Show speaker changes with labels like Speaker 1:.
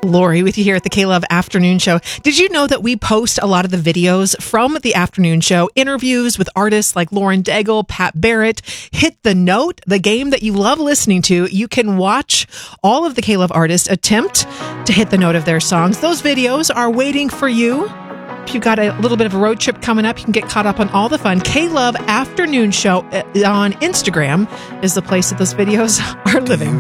Speaker 1: Lori with you here at the K-Love Afternoon Show. Did you know that we post a lot of the videos from the afternoon show, interviews with artists like Lauren Daigle, Pat Barrett, Hit the Note, the game that you love listening to? You can watch all of the K-Love artists attempt to hit the note of their songs. Those videos are waiting for you. If you've got a little bit of a road trip coming up, you can get caught up on all the fun. K-Love Afternoon Show on Instagram is the place that those videos are living.